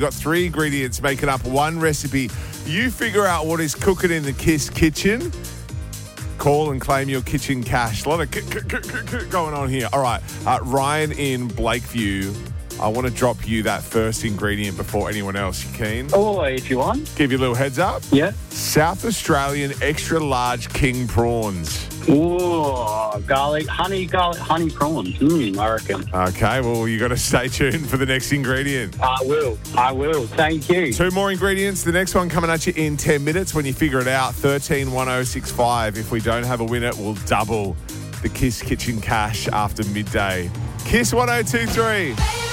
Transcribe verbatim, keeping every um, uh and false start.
Got three ingredients making up one recipe. You figure out what is cooking in the Kiss kitchen. Call and claim your kitchen cash. A lot of k- k- k- k- going on here. All right, uh, Ryan in Blakeview. I want to drop you that first ingredient before anyone else. You keen? Oh, if you want. Give you a little heads up. Yeah. South Australian extra large king prawns. Oh, garlic, honey, garlic, honey prawns. Mm, I reckon. Okay, well, you got to stay tuned for the next ingredient. I will. I will. Thank you. Two more ingredients. The next one coming at you in ten minutes. When you figure it out, thirteen one oh six five. If we don't have a winner, we'll double the Kiss Kitchen cash after midday. Kiss one oh two three.